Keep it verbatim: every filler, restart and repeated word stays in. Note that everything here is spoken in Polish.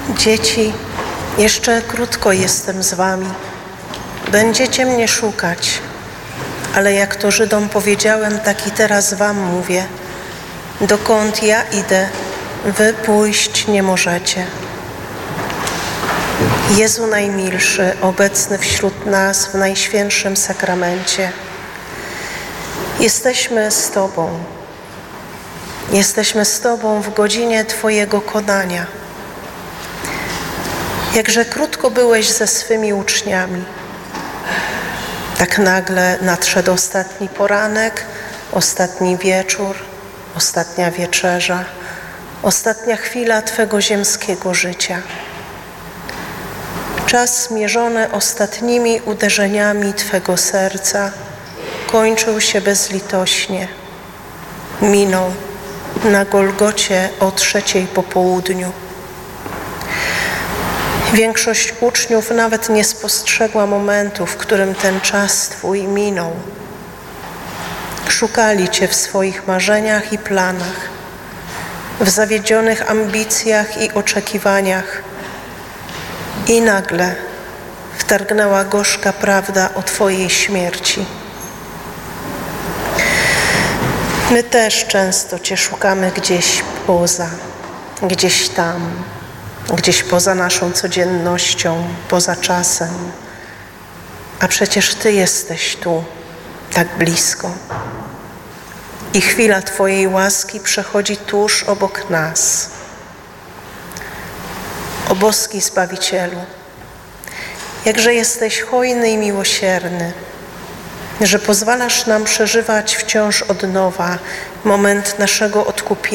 Dzieci, jeszcze krótko jestem z wami. Będziecie mnie szukać, ale jak to Żydom powiedziałem, tak i teraz wam mówię. Dokąd ja idę, wy pójść nie możecie. Jezu najmilszy, obecny wśród nas w Najświętszym Sakramencie. Jesteśmy z Tobą. Jesteśmy z Tobą w godzinie Twojego konania. Jakże krótko byłeś ze swymi uczniami. Tak nagle nadszedł ostatni poranek, ostatni wieczór, ostatnia wieczerza, ostatnia chwila Twego ziemskiego życia. Czas mierzony ostatnimi uderzeniami Twego serca kończył się bezlitośnie. Minął na Golgocie o trzeciej po południu. Większość uczniów nawet nie spostrzegła momentu, w którym ten czas Twój minął. Szukali Cię w swoich marzeniach i planach, w zawiedzionych ambicjach i oczekiwaniach. I nagle wtargnęła gorzka prawda o Twojej śmierci. My też często Cię szukamy gdzieś poza, gdzieś tam, gdzieś poza naszą codziennością, poza czasem. A przecież Ty jesteś tu, tak blisko. I chwila Twojej łaski przechodzi tuż obok nas. O boski Zbawicielu, jakże jesteś hojny i miłosierny, że pozwalasz nam przeżywać wciąż od nowa moment naszego odkupienia.